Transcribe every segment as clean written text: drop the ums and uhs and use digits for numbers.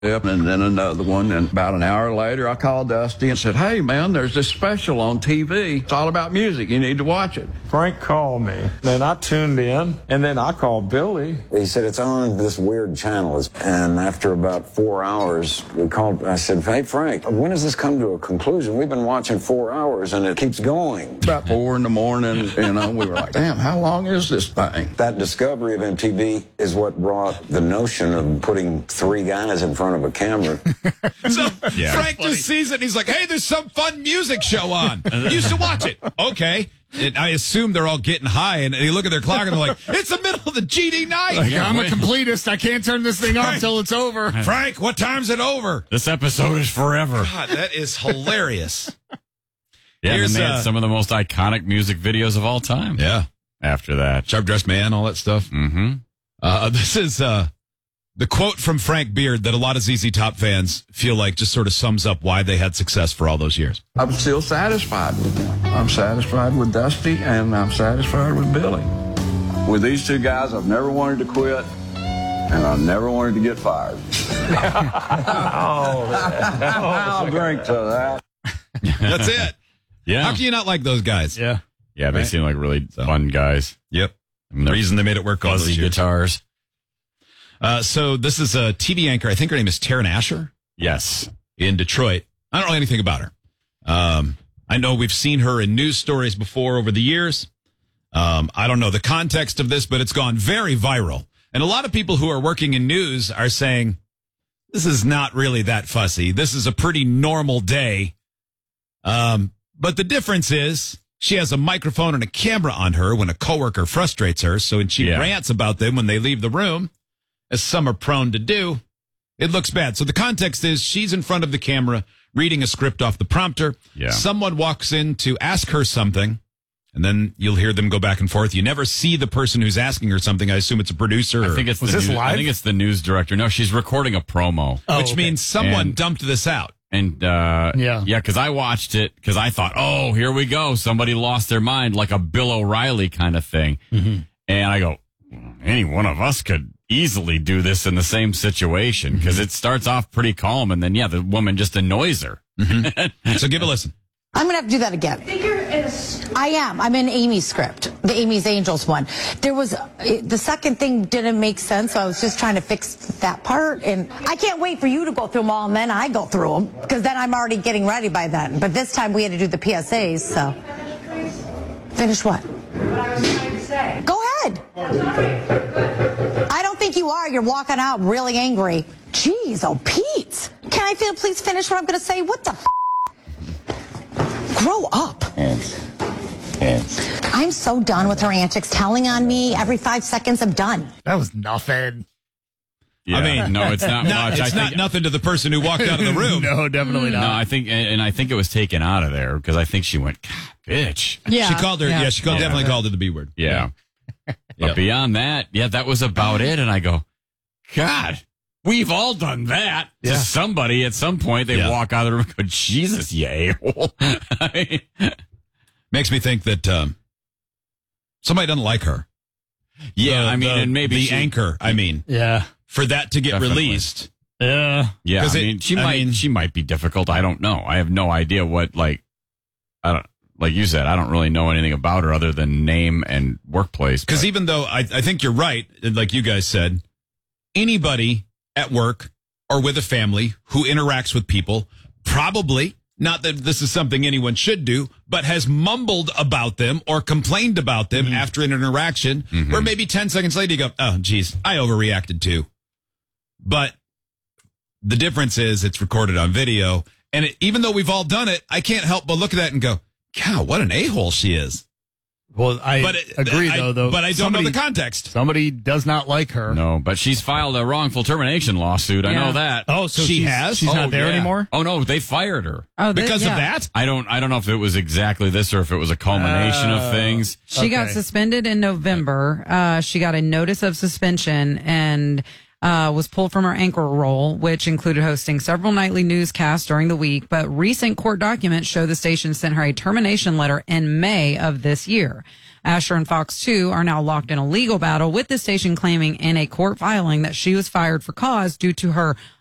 Yep, and then another one. And about an hour later, I called Dusty and said, hey, man, there's this special on TV. It's all about music. You need to watch it. Frank called me. Then I tuned in, and then I called Billy. He said, it's on this weird channel. And after about 4 hours, we called. I said, hey, Frank, when does this come to a conclusion? We've been watching 4 hours, and it keeps going. About 4 in the morning, we were like, damn, how long is this thing? That discovery of MTV is what brought the notion of putting 3 guys in front of a camera. So Frank just sees it and he's like, hey, there's some fun music show on. You should watch it. Okay. And I assume they're all getting high, and they look at their clock and they're like, it's the middle of the GD night. Like, I'm a completist. I can't turn this thing off till it's over. Frank, what time's it over? This episode is forever. God, that is hilarious. Yeah, and they had some of the most iconic music videos of all time. Yeah. After that. Sharp Dressed Man, all that stuff. Mm-hmm. This is the quote from Frank Beard that a lot of ZZ Top fans feel like just sort of sums up why they had success for all those years. I'm still satisfied with them. I'm satisfied with Dusty, and I'm satisfied with Billy. With these 2 guys, I've never wanted to quit, and I never wanted to get fired. I'll drink to that. That's it. Yeah. How can you not like those guys? Yeah. Yeah, they seem like really fun guys. Yep. The reason they made it work all those Fuzzy years. guitars. So this is a TV anchor. I think her name is Taryn Asher. Yes. In Detroit. I don't know anything about her. I know we've seen her in news stories before over the years. I don't know the context of this, but it's gone very viral. And a lot of people who are working in news are saying, this is not really that fussy. This is a pretty normal day. But the difference is she has a microphone and a camera on her when a coworker frustrates her. So when she rants about them when they leave the room, as some are prone to do, it looks bad. So the context is she's in front of the camera reading a script off the prompter. Yeah. Someone walks in to ask her something, and then you'll hear them go back and forth. You never see the person who's asking her something. I assume it's a producer. I think it's I think it's the news director. No, she's recording a promo. Which means someone dumped this out. And, because I watched it because I thought, oh, here we go. Somebody lost their mind, like a Bill O'Reilly kind of thing. Mm-hmm. And I go, any one of us could easily do this in the same situation because it starts off pretty calm. And then, the woman just annoys her. Mm-hmm. So give a listen. I'm going to have to do that again. I am. I'm in Amy's script, the Amy's Angels one. There was, the second thing didn't make sense, so I was just trying to fix that part. And I can't wait for you to go through them all, and then I go through them, because then I'm already getting ready by then. But this time we had to do the PSAs, so. Finish what? What I was trying to say. Go ahead. I'm sorry. I don't think you are. You're walking out really angry. Jeez, oh, Pete. Can I please finish what I'm going to say? What the Grow up. Hands. I'm so done with her antics, telling on me every 5 seconds. I'm done. That was nothing. Yeah. I mean, no, it's not much. It's not nothing to the person who walked out of the room. No, definitely not. No, I think, and I think it was taken out of there because I think she went, God, bitch. Yeah. She called her. Yeah, she definitely called her the B word. Yeah. But beyond that, that was about it. And I go, God, we've all done that to somebody at some point. They walk out of the room and go, Jesus, you a-hole. Makes me think that somebody doesn't like her. Yeah, and maybe the anchor. Yeah. For that to get released. Yeah. Yeah. She might be difficult. I don't know. I have no idea what, like you said, I don't really know anything about her other than name and workplace. Because even though I think you're right, like you guys said, anybody at work or with a family who interacts with people, probably, not that this is something anyone should do, but has mumbled about them or complained about them after an interaction, where maybe 10 seconds later you go, oh, geez, I overreacted too. But the difference is it's recorded on video. And even though we've all done it, I can't help but look at that and go, God, what an a-hole she is. Well, I agree, though. But I don't know the context. Somebody does not like her. No, but she's filed a wrongful termination lawsuit. I know that. Oh, so she has? She's not there anymore? Oh, no, they fired her. Oh, because of that? I don't know if it was exactly this or if it was a culmination of things. She got suspended in November. She got a notice of suspension and was pulled from her anchor role, which included hosting several nightly newscasts during the week. But recent court documents show the station sent her a termination letter in May of this year. Asher and Fox 2 are now locked in a legal battle with the station claiming in a court filing that she was fired for cause due to her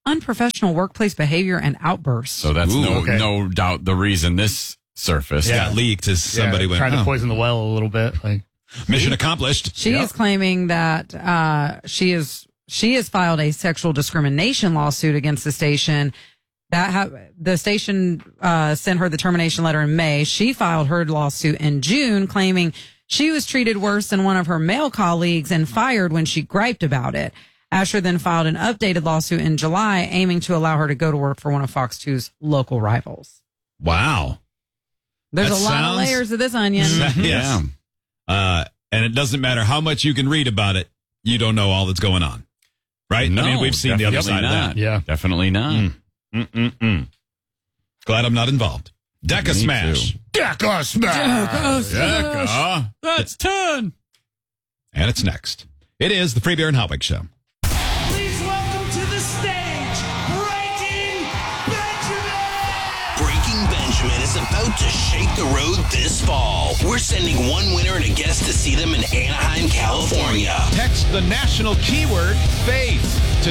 unprofessional workplace behavior and outbursts. So that's no doubt the reason this surfaced. Got leaked as somebody went, trying to poison the well a little bit. Like, mission accomplished. She is claiming that she has filed a sexual discrimination lawsuit against the station. The station sent her the termination letter in May. She filed her lawsuit in June, claiming she was treated worse than one of her male colleagues and fired when she griped about it. Asher then filed an updated lawsuit in July, aiming to allow her to go to work for one of Fox 2's local rivals. Wow. There's a lot of layers of this onion. Yes. And it doesn't matter how much you can read about it, you don't know all that's going on. Right? No, I mean, we've seen the other side of that. Yeah. Definitely not. Glad I'm not involved. Deca Smash. Deca Smash! Deca. That's 10. And it's next. It is the Free Beer and Hot Wings Show. Please welcome to the stage, Breaking Benjamin! Breaking Benjamin is about to shake the road this fall. We're sending one winner and a guest to see them in Anaheim, California. Text the national keyword faith to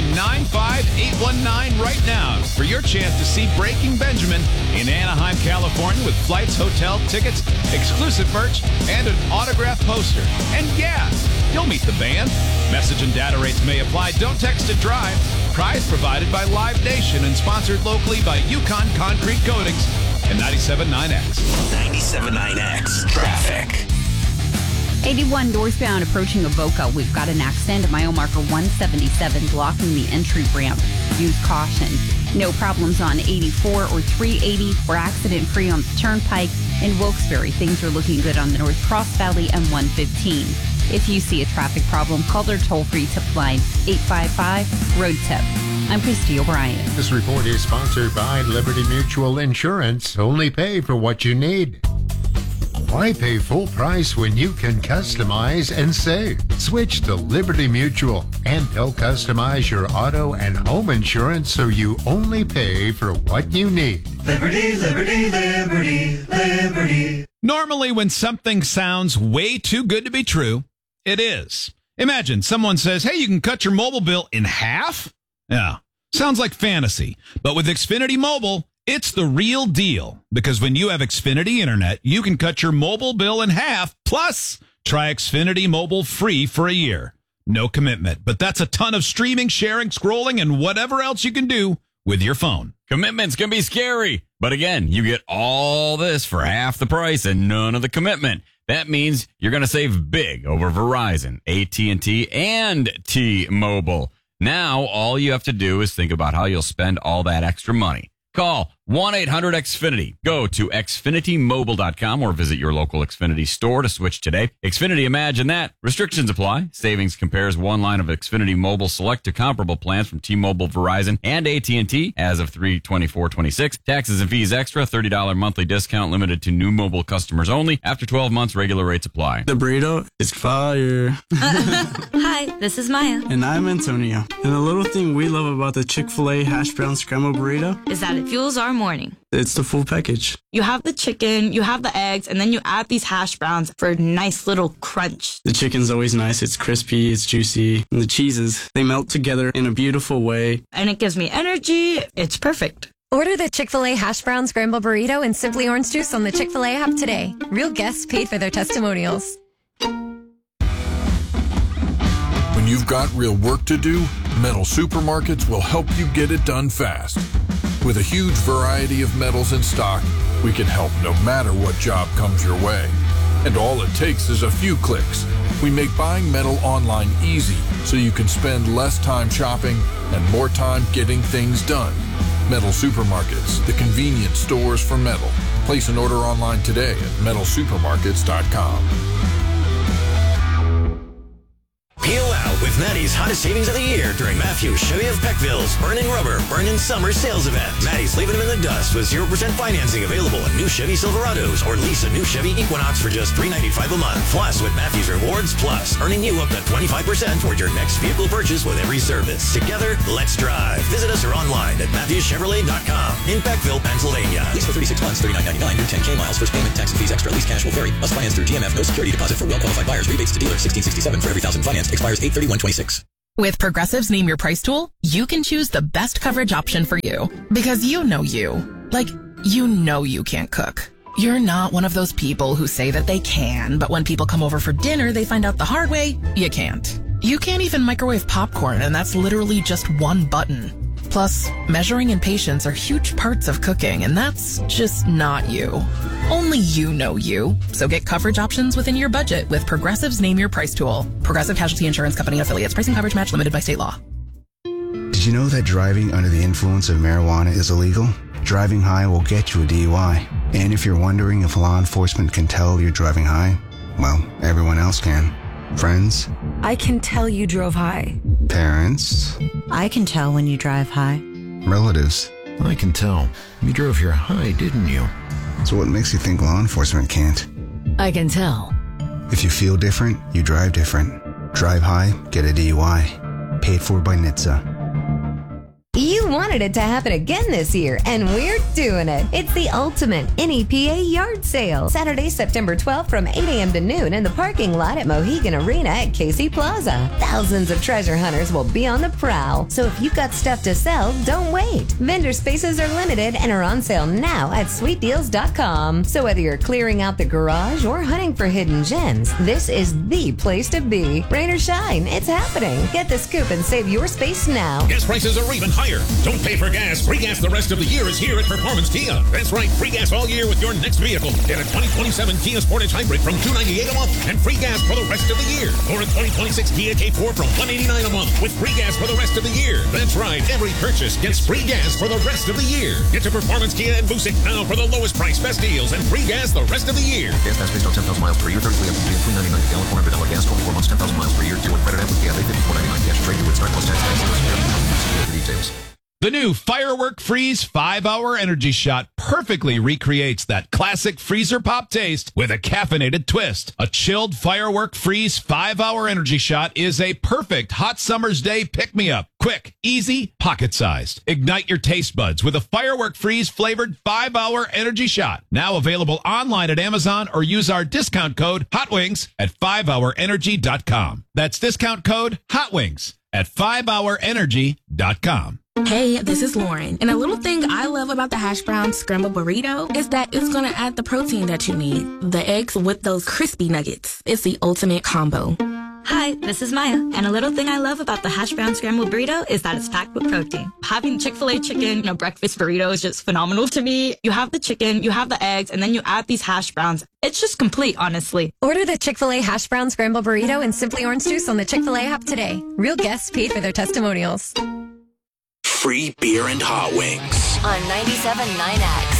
95819 right now for your chance to see Breaking Benjamin in Anaheim, California with flights, hotel tickets, exclusive merch, and an autographed poster. And yeah, you'll meet the band. Message and data rates may apply. Don't text and drive. Prize provided by Live Nation and sponsored locally by Yukon Concrete Coatings and 97.9X. 97.9X Traffic. 81 northbound approaching Avoca. We've got an accident at mile marker 177 blocking the entry ramp. Use caution. No problems on 84 or 380. We're accident free on the Turnpike. In Wilkes-Barre, things are looking good on the North Cross Valley and 115. If you see a traffic problem, call their toll-free tip line 855-ROAD-TIP. I'm Christy O'Brien. This report is sponsored by Liberty Mutual Insurance. Only pay for what you need. Why pay full price when you can customize and save? Switch to Liberty Mutual and they'll customize your auto and home insurance so you only pay for what you need. Liberty, liberty, liberty, liberty. Normally, when something sounds way too good to be true, it is. Imagine someone says, hey, you can cut your mobile bill in half? Yeah, sounds like fantasy. But with Xfinity Mobile, it's the real deal. Because when you have Xfinity Internet, you can cut your mobile bill in half. Plus, try Xfinity Mobile free for a year. No commitment. But that's a ton of streaming, sharing, scrolling, and whatever else you can do with your phone. Commitments can be scary. But again, you get all this for half the price and none of the commitment. That means you're going to save big over Verizon, AT&T, and T-Mobile. Now, all you have to do is think about how you'll spend all that extra money. Call 1-800-XFINITY. Go to XfinityMobile.com or visit your local Xfinity store to switch today. Xfinity, imagine that. Restrictions apply. Savings compares one line of Xfinity Mobile Select to comparable plans from T-Mobile, Verizon, and AT&T as of 3/24/26. Taxes and fees extra. $30 monthly discount limited to new mobile customers only. After 12 months, regular rates apply. The burrito is fire. Hi, this is Maya. And I'm Antonio. And the little thing we love about the Chick-fil-A hash brown scrambled burrito is that it fuels our morning. It's the full package. You have the chicken, you have the eggs, and then you add these hash browns for a nice little crunch. The chicken's always nice. It's crispy, it's juicy. And the cheeses, they melt together in a beautiful way. And it gives me energy. It's perfect. Order the Chick-fil-A hash brown scramble burrito and Simply Orange Juice on the Chick-fil-A app today. Real guests paid for their testimonials. When you've got real work to do, Metal Supermarkets will help you get it done fast. With a huge variety of metals in stock, we can help no matter what job comes your way. And all it takes is a few clicks. We make buying metal online easy so you can spend less time shopping and more time getting things done. Metal Supermarkets, the convenience stores for metal. Place an order online today at metalsupermarkets.com. Peel out with Maddie's hottest savings of the year during Matthews Chevy of Peckville's Burnin' Rubber, Burnin' Summer sales event. Maddie's leaving them in the dust with 0% financing available on new Chevy Silverados or lease a new Chevy Equinox for just $395 a month. Plus, with Matthews Rewards Plus, earning you up to 25% toward your next vehicle purchase with every service. Together, let's drive. Visit us or online at MatthewsChevrolet.com in Peckville, Pennsylvania. Lease for 36 months, $39.99, new 10K miles. First payment, tax and fees extra. Lease cash will vary. Must finance through GMF. No security deposit for well-qualified buyers. Rebates to dealer, $16.67 for every $1,000 finance. Expires 8/31/26. With Progressive's Name Your Price tool, you can choose the best coverage option for you. Because you know you. Like, you know you can't cook. You're not one of those people who say that they can, but when people come over for dinner, they find out the hard way, you can't. You can't even microwave popcorn, and that's literally just one button. Plus, measuring and patience are huge parts of cooking, and that's just not you. Only you know you. So get coverage options within your budget with Progressive's Name Your Price tool. Progressive Casualty Insurance Company and affiliates. Pricing coverage match limited by state law. Did you know that driving under the influence of marijuana is illegal? Driving high will get you a DUI. And if you're wondering if law enforcement can tell you're driving high, well, everyone else can. Friends? I can tell you drove high. Parents? I can tell when you drive high. Relatives? I can tell. You drove here high, didn't you? So what makes you think law enforcement can't? I can tell. If you feel different, you drive different. Drive high, get a DUI. Paid for by NHTSA. You wanted it to happen again this year, and we're doing it. It's the ultimate NEPA yard sale. Saturday, September 12th from 8 a.m. to noon in the parking lot at Mohegan Arena at Casey Plaza. Thousands of treasure hunters will be on the prowl. So if you've got stuff to sell, don't wait. Vendor spaces are limited and are on sale now at sweetdeals.com. So whether you're clearing out the garage or hunting for hidden gems, this is the place to be. Rain or shine, it's happening. Get the scoop and save your space now. Gas prices are even higher. Don't pay for gas. Free gas the rest of the year is here at Performance Kia. That's right. Free gas all year with your next vehicle. Get a 2027 Kia Sportage Hybrid from $298 a month and free gas for the rest of the year. Or a 2026 Kia K4 from $189 a month with free gas for the rest of the year. That's right. Every purchase gets free gas for the rest of the year. Get to Performance Kia and Busick now for the lowest price, best deals, and free gas the rest of the year. Gas tax based on 10,000 miles per year. 33 FMG and $3.99 a gallon. $400 gas. 24 months. 10,000 miles per year. Deal with credit app with Kia. $54.99 cash. Trade with start plus tax. For details. The new Firework Freeze 5-Hour Energy Shot perfectly recreates that classic freezer pop taste with a caffeinated twist. A chilled Firework Freeze 5-Hour Energy Shot is a perfect hot summer's day pick-me-up. Quick, easy, pocket-sized. Ignite your taste buds with a Firework Freeze flavored 5-Hour Energy Shot. Now available online at Amazon or use our discount code HOTWINGS at 5hourenergy.com. That's discount code HOTWINGS at 5hourenergy.com. Hey, this is Lauren. And a little thing I love about the hash brown scrambled burrito is that it's going to add the protein that you need. The eggs with those crispy nuggets. It's the ultimate combo. Hi, this is Maya. And a little thing I love about the hash brown scrambled burrito is that it's packed with protein. Having Chick-fil-A chicken, breakfast burrito is just phenomenal to me. You have the chicken, you have the eggs, and then you add these hash browns. It's just complete, honestly. Order the Chick-fil-A hash brown scrambled burrito and Simply Orange Juice on the Chick-fil-A app today. Real guests paid for their testimonials. Free beer and hot wings. On 97.9X.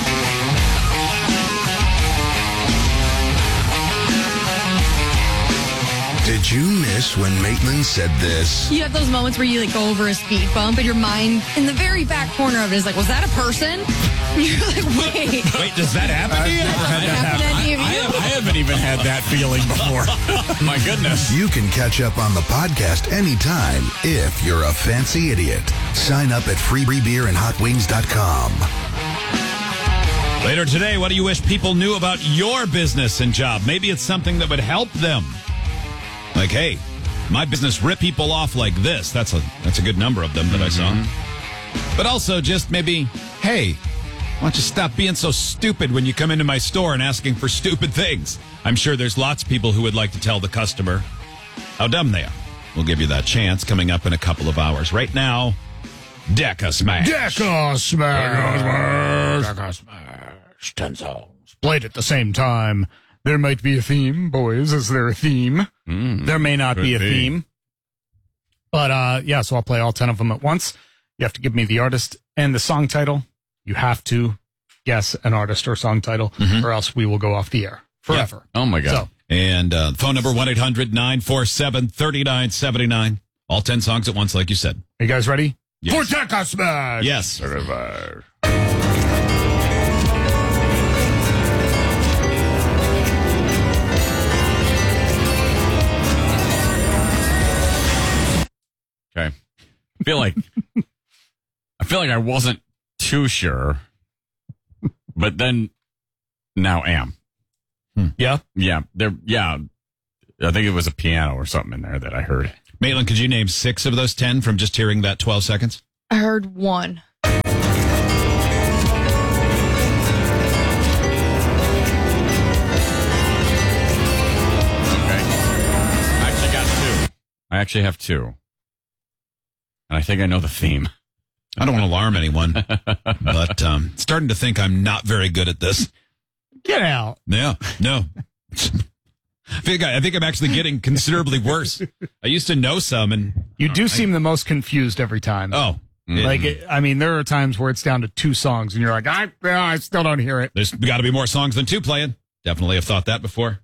Did you miss when Maitland said this? You have those moments where you go over a speed bump and your mind in the very back corner of it is like, was that a person? You're like, wait. Wait, does that happen to you? Never had that happen. I haven't even had that feeling before. My goodness. You can catch up on the podcast anytime if you're a fancy idiot. Sign up at freebeerandhotwings.com. Later today, what do you wish people knew about your business and job? Maybe it's something that would help them. Like, hey, my business rip people off like this. That's a good number of them that I saw. But also just maybe, hey, why don't you stop being so stupid when you come into my store and asking for stupid things? I'm sure there's lots of people who would like to tell the customer how dumb they are. We'll give you that chance coming up in a couple of hours. Right now, Deca Smash. Deca Smash. Deca Smash. 10 songs played at the same time. There might be a theme, boys. Is there a theme? There may not be a theme. But, so I'll play all 10 of them at once. You have to give me the artist and the song title. You have to guess an artist or song title, or else we will go off the air forever. Yeah. Oh, my God. So, and phone number 1-800-947-3979. All 10 songs at once, like you said. Are you guys ready? Yes. For Deca Smash! Yes. Okay. I feel like I wasn't too sure, but then now am. Yeah? Yeah. I think it was a piano or something in there that I heard. Maitland, could you name 6 of those 10 from just hearing that 12 seconds? I heard 1. I actually have 2. And I think I know the theme. I don't want to alarm anyone, but starting to think I'm not very good at this. Get out. Yeah, no. I think I'm actually getting considerably worse. I used to know some, and you do seem the most confused every time. Oh, there are times where it's down to 2 songs, and you're like, I still don't hear it. There's got to be more songs than 2 playing. Definitely have thought that before.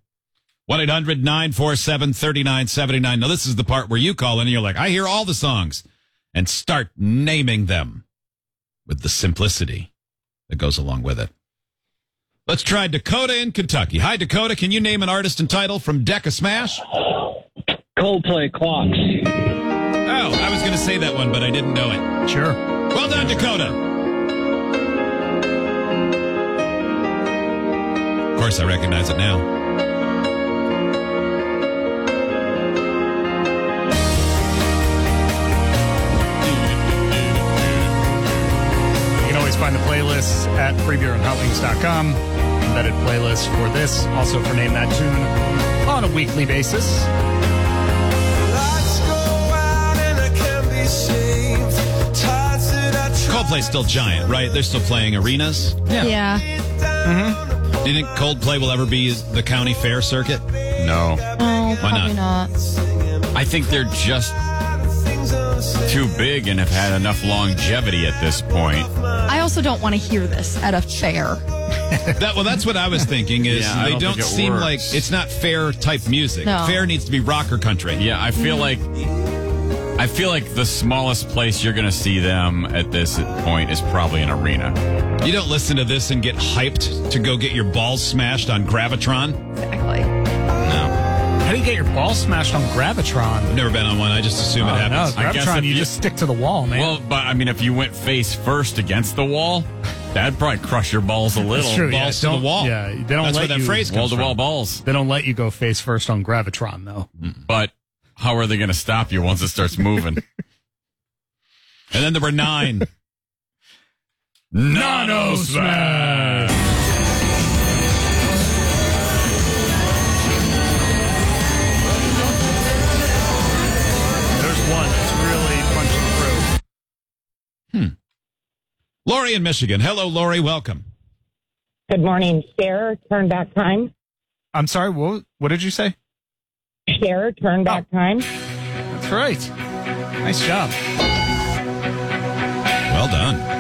1-800-947-3979. Now, this is the part where you call in and you're like, I hear all the songs, and start naming them with the simplicity that goes along with it. Let's try Dakota in Kentucky. Hi, Dakota. Can you name an artist and title from Decca Smash? Coldplay, Clocks. Oh, I was going to say that one, but I didn't know it. Sure. Well done, Dakota. Of course, I recognize it now. Find the playlists at freebeerandhotwings.com. Embedded playlists for this, also for Name That Tune on a weekly basis. Coldplay's still giant, right? They're still playing arenas. Yeah. Mm-hmm. Do you think Coldplay will ever be the county fair circuit? No. Oh, why not? I think they're just too big and have had enough longevity at this point. I also don't want to hear this at a fair. That's what I was thinking is they don't seem works. like it's not fair type music. No. Fair needs to be rock or country. Yeah, I feel like the smallest place you're going to see them at this point is probably an arena. You don't listen to this and get hyped to go get your balls smashed on Gravitron? Exactly. How do you get your ball smashed on Gravitron? I've never been on one. I just assume it happens. No, Gravitron, you just stick to the wall, man. Well, but I mean, if you went face first against the wall, that'd probably crush your balls a little. That's true. Balls to the wall. Yeah, they don't That's let where that you phrase comes wall-to-wall balls. They don't let you go face first on Gravitron, though. But how are they going to stop you once it starts moving? And then there were 9. Nano Smash! One that's really punching through. Lori in Michigan. Hello, Lori. Welcome. Good morning. Share, turn back time. I'm sorry, what did you say? Share, turn back time. That's right. Nice job. Well done.